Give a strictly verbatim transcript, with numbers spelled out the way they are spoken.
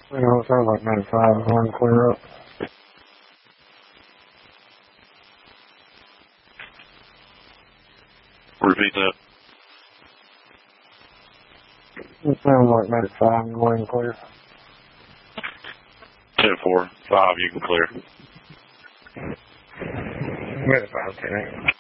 You know, it sounds like ninety-five, one clear up. Repeat that. It sounds like ninety-five, one clear. ten four, five, you can clear. ninety-five, ten eight.